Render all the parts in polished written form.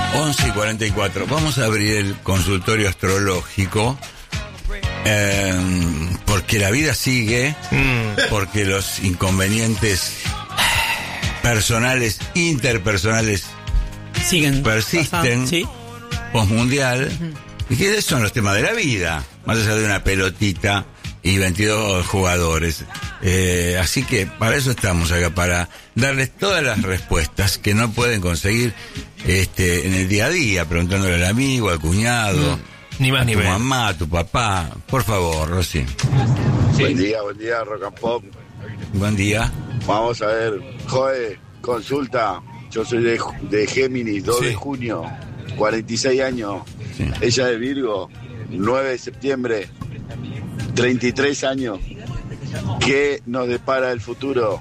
11:44. Vamos a abrir el consultorio astrológico. Porque la vida sigue, porque los inconvenientes personales, interpersonales persisten, ¿sí? Postmundial, y que esos son los temas de la vida, más allá de una pelotita y 22 jugadores. Así que para eso estamos acá, para darles todas las respuestas que no pueden conseguir en el día a día, preguntándole al amigo, al cuñado, ni más a ni tu menos. mamá, a tu papá. Por favor, Rosy. Sí. Buen día, Rock and Pop. Buen día. Vamos a ver, Joe, consulta. Yo soy de Géminis, 2 de junio, 46 años. Sí. Ella es Virgo, 9 de septiembre, 33 años. ¿Qué nos depara el futuro?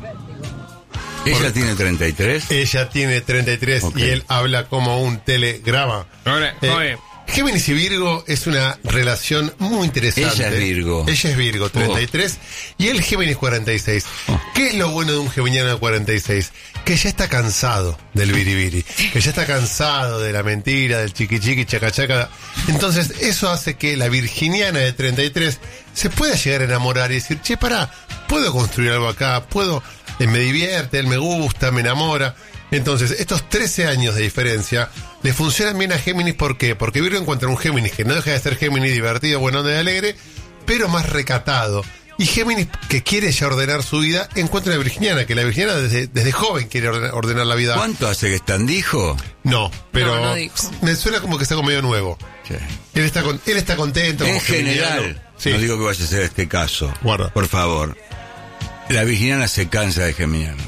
¿Ella tiene 33? Ella tiene 33 Ok. y él habla como un telegrama. Ahora, joder. Géminis y Virgo es una relación muy interesante. Ella es Virgo. Ella es Virgo, 33, y él Géminis 46. ¿Qué es lo bueno de un geminiano de 46? Que ya está cansado del biribiri, que ya está cansado de la mentira, del chiqui chacachaca. Entonces eso hace que la virginiana de 33 se pueda llegar a enamorar y decir, che, pará, puedo construir algo acá, me divierte, él me gusta, me enamora. Entonces, estos 13 años de diferencia le funcionan bien a Géminis. ¿Por qué? Porque Virgo encuentra un Géminis que no deja de ser Géminis divertido, bueno, de alegre, pero más recatado. Y Géminis, que quiere ya ordenar su vida, encuentra una virginiana, que la virginiana desde joven quiere ordenar la vida. ¿Cuánto hace que están, dijo? No, pero No dijo. me suena como que está con medio nuevo. Sí. Él está contento. En como geminiano. general, Sí. no digo que vaya a ser este caso. Guarda. Por favor. La virginiana se cansa de geminiano.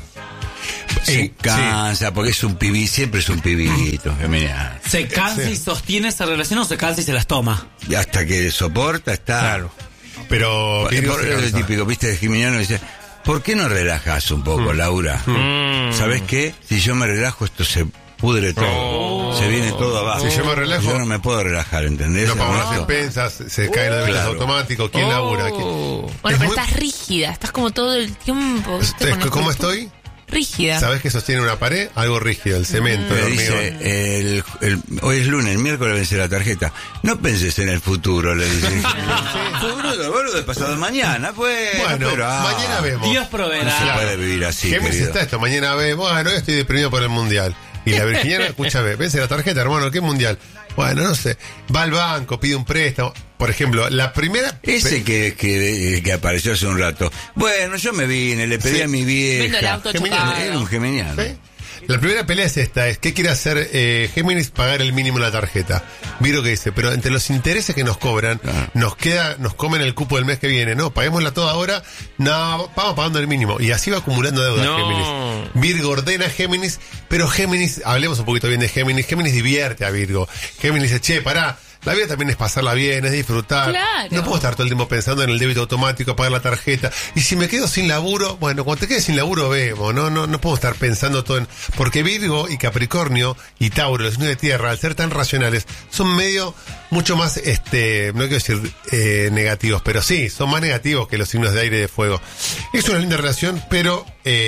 Se cansa, porque es un pibito, siempre es un pibito, geminiano. ¿Se cansa y sostiene esa relación o se cansa y se las toma? Y hasta que soporta, está. Claro. Pero Virgo se Es cansa. el típico, viste, de geminiano, dice, ¿por qué no relajas un poco, Laura? ¿Sabes qué? Si yo me relajo, esto se pudre todo. Se viene todo abajo. Si yo me relajo, yo no me puedo relajar, ¿entendés? no pago las Ernesto? expensas, se caen los débitos Claro. automáticos. ¿Quién labura? Bueno, Es pero muy- estás rígida, estás como todo el tiempo. ¿viste? Con ¿Cómo esto- estoy? Rígida. ¿Sabes que sostiene una pared? Algo rígido, el cemento, el Me hormigón. dice, hoy es lunes, el miércoles vence la tarjeta. No penses en el futuro, le dice. Futuro, de pasado mañana, pues. Bueno, pero, mañana vemos. Dios No proveerá. se puede vivir así, Géminis querido. está esto, mañana ve, bueno, hoy estoy deprimido por el mundial. Y la virginiana, escúchame, vence la tarjeta, hermano, ¿qué mundial? Bueno, no sé, va al banco, pide un préstamo. Por ejemplo, la primera... Ese que apareció hace un rato. Bueno, yo me vine, le pedí Sí. a mi Viendo el vieja. auto Geminiano. chocado. Era un geminiano. ¿Sí? La primera pelea es esta, ¿qué quiere hacer Géminis? Pagar el mínimo en la tarjeta. Virgo que dice, pero entre los intereses que nos cobran, nos comen el cupo del mes que viene, no, paguémosla toda ahora, no, vamos pagando el mínimo. Y así va acumulando deuda No. Géminis. Virgo ordena a Géminis, pero Géminis, hablemos un poquito bien de Géminis divierte a Virgo. Géminis dice, che, pará, la vida también es pasarla bien, es disfrutar. Claro. No puedo estar todo el tiempo pensando en el débito automático, pagar la tarjeta. Y si me quedo sin laburo, bueno, cuando te quedes sin laburo vemos, no puedo estar pensando todo en... Porque Virgo y Capricornio y Tauro, los signos de tierra, al ser tan racionales, son mucho más, no quiero decir negativos, pero sí, son más negativos que los signos de aire y de fuego. Es una linda relación, pero...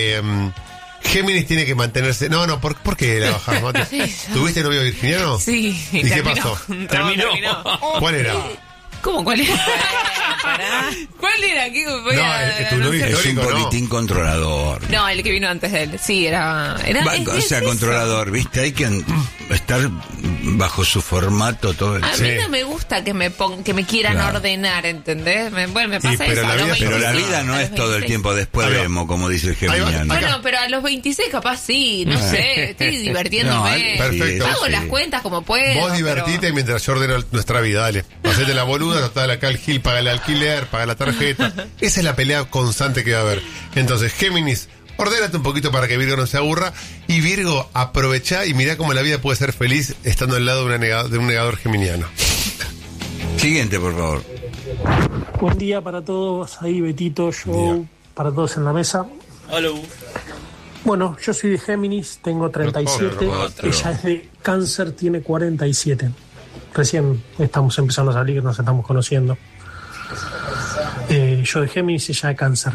Géminis tiene que mantenerse... No, ¿por qué la bajás, Mate? ¿Tuviste novio virginiano? Sí. ¿Y qué terminó. pasó? Terminó. ¿Cuál era? ¿Cómo? ¿Cuál era? ¿Cuál era? ¿Qué? Voy a- tu novio sé. Es un histórico, ¿no? politín controlador. No, el que vino antes de él. Sí, era O sea, controlador, ¿viste? Hay que estar bajo su formato todo el A mí Sí. no me gusta que me quieran Claro. ordenar, ¿entendés? Me pasa pero eso. la a los vida- Pero la 26, vida no a es los todo el 26. tiempo después Ahí va. vemos, como dice el Ahí va. geminiano. Acá. Bueno, pero a los 26 capaz sí, no sé, estoy divirtiéndome. No, Perfecto. Hago sí. las cuentas como puedo. Vos divertite pero- mientras yo ordeno nuestra vida, dale. Hacete la boluda, total acá el Gil, paga el alquiler, paga la tarjeta. Esa es la pelea constante que va a haber. Entonces, Géminis, ordénate un poquito para que Virgo no se aburra. Y Virgo, aprovechá y mirá cómo la vida puede ser feliz estando al lado de un negador geminiano. Siguiente, por favor. Buen día para todos, ahí Betito, Show, para todos en la mesa. Hola. Bueno, yo soy de Géminis, tengo 37, Otro. ella es de Cáncer, tiene 47. Recién estamos empezando a salir, nos estamos conociendo. Yo de Géminis, ella de Cáncer.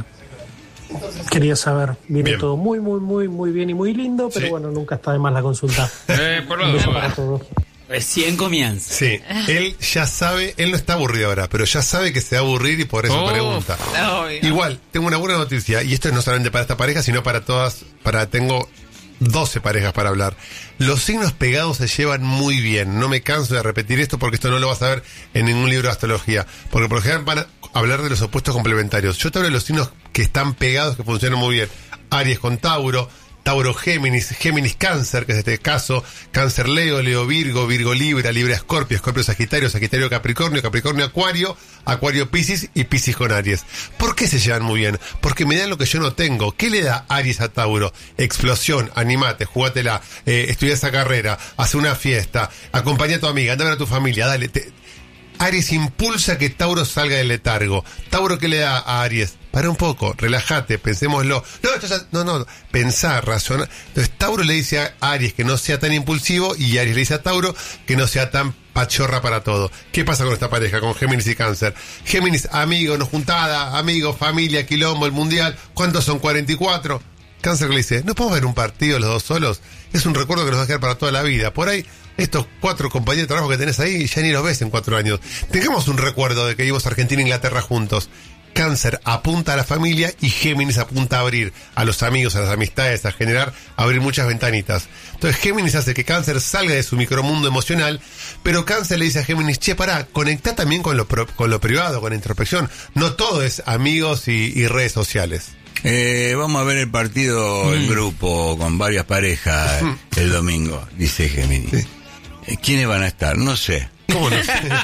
Quería saber, viene Bien. todo muy bien y muy lindo, pero Sí. bueno, nunca está de más la consulta. Por Un beso para todos. Recién comienza. Sí, él ya sabe, él no está aburrido ahora, pero ya sabe que se va a aburrir y por eso pregunta. Igual, tengo una buena noticia, y esto no solamente para esta pareja, sino para todas, tengo 12 parejas para hablar. Los signos pegados se llevan muy bien. No me canso de repetir esto porque esto no lo vas a ver en ningún libro de astrología. Porque por ejemplo van a hablar de los opuestos complementarios. Yo te hablo de los signos que están pegados, que funcionan muy bien. Aries con Tauro, Tauro Géminis, Géminis Cáncer, que es este caso, Cáncer Leo, Leo Virgo, Virgo Libra, Libra Escorpio, Escorpio Sagitario, Sagitario Capricornio, Capricornio Acuario, Acuario Piscis y Piscis con Aries. ¿Por qué se llevan muy bien? Porque me dan lo que yo no tengo. ¿Qué le da Aries a Tauro? Explosión, animate, jugátela, estudia esa carrera, hace una fiesta, acompaña a tu amiga, anda a ver a tu familia, dale. Aries impulsa que Tauro salga del letargo. ¿Tauro qué le da a Aries? Para un poco, relájate, pensémoslo. No, pensar, razonar. Entonces Tauro le dice a Aries que no sea tan impulsivo y Aries le dice a Tauro que no sea tan pachorra para todo. ¿Qué pasa con esta pareja, con Géminis y Cáncer? Géminis, amigo, no juntada, amigo, familia, quilombo, el mundial. ¿Cuántos son? 44. Cáncer le dice, ¿no podemos ver un partido los dos solos? Es un recuerdo que nos va a quedar para toda la vida. Por ahí, estos 4 compañeros de trabajo que tenés ahí, ya ni los ves en 4 años. Tengamos un recuerdo de que vivimos Argentina e Inglaterra juntos. Cáncer apunta a la familia y Géminis apunta a abrir a los amigos, a las amistades, a abrir muchas ventanitas. Entonces Géminis hace que Cáncer salga de su micromundo emocional, pero Cáncer le dice a Géminis, che, pará, conectá también con lo privado, con la introspección. No todo es amigos y redes sociales. Vamos a ver el partido en grupo con varias parejas el domingo, dice Géminis. ¿Quiénes van a estar? No sé. ¿Cómo no?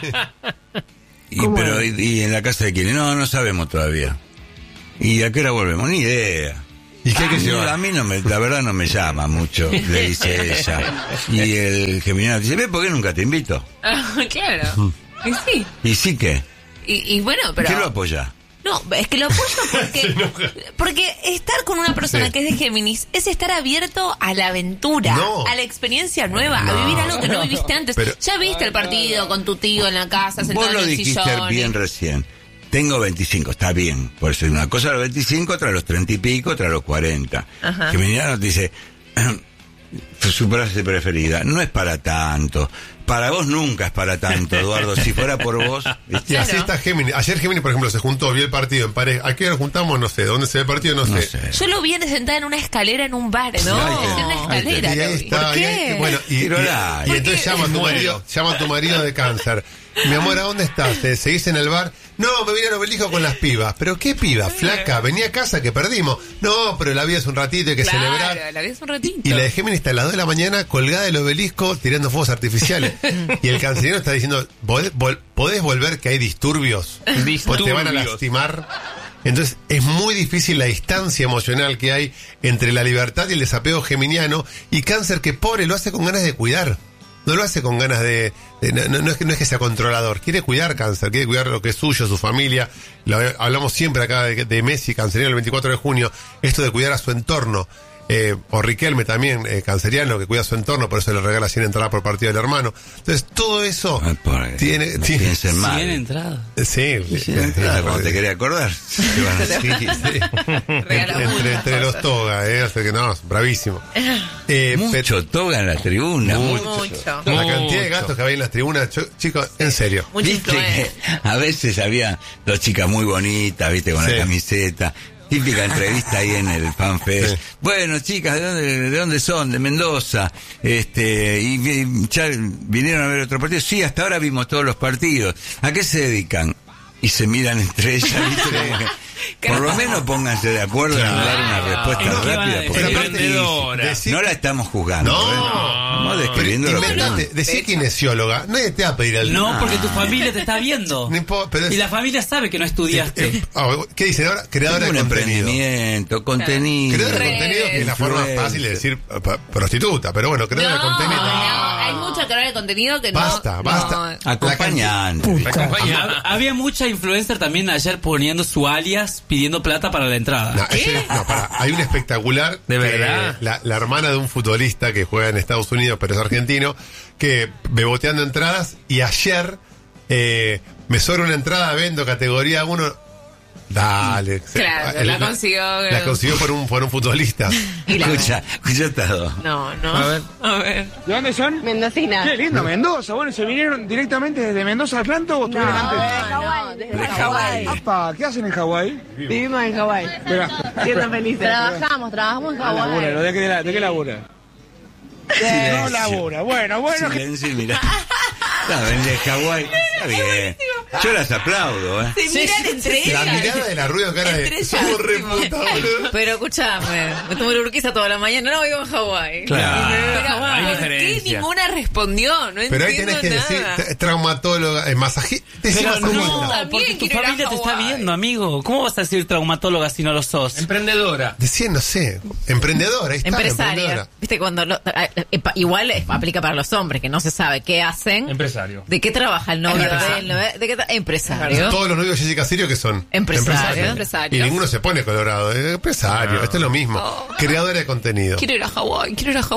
¿Y en la casa de quiénes? No sabemos todavía. ¿Y a qué hora volvemos? Ni idea. ¿Y qué hay que llevar? A mí la verdad no me llama mucho, le dice ella. Y el geminiano dice, ¿ves por qué nunca te invito? Claro. Y sí. ¿Y sí qué? Y bueno, pero... ¿Qué lo apoya? No, es que lo apoyo porque estar con una persona que es de Géminis es estar abierto a la aventura, a la experiencia nueva, a vivir algo que no viviste antes. Pero, ya viste el partido con tu tío en la casa, sentado en el sillón. Vos lo dijiste bien recién. Tengo 25, está bien. Por eso una cosa a los 25, otra a los 30 y pico, otra a los 40. Geminiano te dice, su frase preferida, no es para tanto. Para vos nunca es para tanto, Eduardo. Si fuera por vos... Y así está Géminis. Ayer Géminis, por ejemplo, se juntó, vio el partido en pareja. ¿A qué hora juntamos? No sé. ¿Dónde se ve el partido? No sé. Yo lo vi sentada en una escalera en un bar, ¿no? En una escalera. Y ahí está. ¿Por qué? Bueno, y entonces llama a tu marido de Cáncer. Mi amor, ¿a dónde estás? ¿Te seguís en el bar? No, me vine al Obelisco con las pibas. ¿Pero qué piba? Flaca, venía a casa que perdimos. No, pero la vida es un ratito, hay que celebrar. La vida es un ratito. Y la de Géminis está a las 2 de la mañana colgada del Obelisco tirando fuegos artificiales. Y el canceriano está diciendo, ¿podés volver que hay disturbios? Pues te van a lastimar. Entonces es muy difícil la distancia emocional que hay entre la libertad y el desapego geminiano. Y Cáncer, que pobre, lo hace con ganas de cuidar. No lo hace con ganas de no es que sea controlador. Quiere cuidar Cáncer, quiere cuidar lo que es suyo, su familia. Hablamos siempre acá de Messi, canceriano, el 24 de junio. Esto de cuidar a su entorno. O Riquelme también, canceriano, que cuida su entorno, por eso le regala 100 entradas por partido del hermano. Entonces, todo eso tiene 100 entradas. Sí, 100 entradas, cuando te quería acordar. Entre los toga, o sea que no, bravísimo. Mucho toga en la tribuna. Mucho. La cantidad de gatos que había en las tribunas, chicos, en serio. Viste que a veces había dos chicas muy bonitas, viste, con la camiseta. Típica entrevista ahí en el FanFest. Sí. Bueno, chicas, ¿de dónde son? De Mendoza. Y ya vinieron a ver otro partido. Sí, hasta ahora vimos todos los partidos. ¿A qué se dedican? Y se miran entre ellas, ¿viste? Por lo menos pónganse de acuerdo en dar una respuesta rápida. Porque no la estamos juzgando. Estamos describiendo lo que es. Decir kinesióloga, nadie te va a pedir el... No, porque tu familia te está viendo. Y la familia sabe que no estudiaste. ¿Qué dicen ahora? Creadora de contenido. Emprendimiento, contenido. Creadora de contenido, que es la forma fácil de decir prostituta, pero bueno, creadora de contenido. Hay mucha creadora de contenido que basta. Acompañante. Había mucha influencer también ayer poniendo su alias pidiendo plata para la entrada. Hay un espectacular de verdad. La hermana de un futbolista que juega en Estados Unidos, pero es argentino, que beboteando entradas, y ayer me sobra una entrada, vendo categoría 1. Dale. Claro, la consiguió. La consiguió por un futbolista. Escucha todo. No. A ver. ¿De dónde son? Mendocina. Qué lindo, Mendoza. Bueno, ¿se vinieron directamente desde Mendoza al Planto o estuvieron antes? Desde Hawái. Apa, ¿qué hacen en Hawái? Vivimos en Hawái. Siendo felices. Trabajamos en Hawái. ¿De qué labura? No labura. Bueno. Silencio, mira. De Hawái. Está bien. Yo las aplaudo, Se miran entre ellas. La mirada de la Rubio, cara de. Somos re puta, boludo. Pero escúchame, me tomo la urquiza toda la mañana. No, vivo en Hawái. Claro. Pero ¿por qué ninguna respondió? No pero ahí entiendo tenés que nada. decir traumatóloga, masajista. Pero no, porque tu quiero ir a familia te está Hawái. viendo, amigo. ¿Cómo vas a decir traumatóloga si no lo sos? Emprendedora. Decía, no sé, emprendedora, ahí está. Empresaria. Emprendedora. Viste, cuando igual aplica para los hombres, que no se sabe qué hacen. Empresario. ¿De qué trabaja el novio de él? ¿De qué empresario? Todos los novios de Jessica Sirio que son Empresario. Y ninguno se pone colorado. Empresario, esto es lo mismo. Creadora de contenido. Quiero ir a Hawái.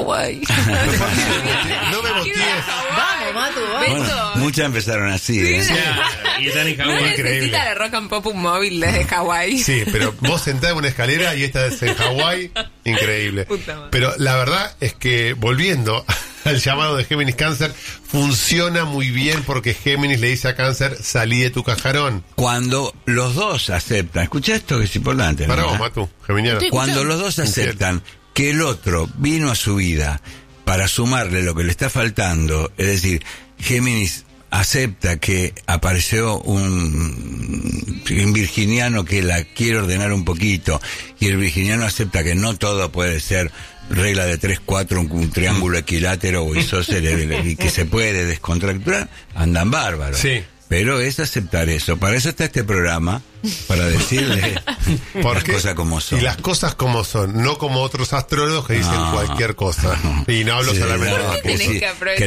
No me motives. Vamos, Matu, vamos. Bueno, muchas empezaron así, ¿eh? Y están en Hawái. No Increíble. necesita de Rock and Pop un móvil desde Hawái. Sí, pero vos sentás en una escalera y esta es en Hawái. Increíble. Puta madre. Pero la verdad es que volviendo al llamado de Géminis Cáncer, funciona muy bien porque Géminis le dice a Cáncer, salí de tu cajarón. Cuando los dos aceptan, escucha esto que es importante, ¿no? Para vos, Matu, geminiano. Cuando los dos aceptan que el otro vino a su vida para sumarle lo que le está faltando, es decir, Géminis acepta que apareció un virginiano que la quiere ordenar un poquito, y el virginiano acepta que no todo puede ser regla de 3-4, un triángulo equilátero o isósceles, y que se puede descontracturar, andan bárbaros. Sí. Pero es aceptar eso. Para eso está este programa, para decirle las cosas como son. Y las cosas como son, no como otros astrólogos que dicen cualquier cosa. Y no hablo solamente de ¿Por qué tenés Putin. que aprovechar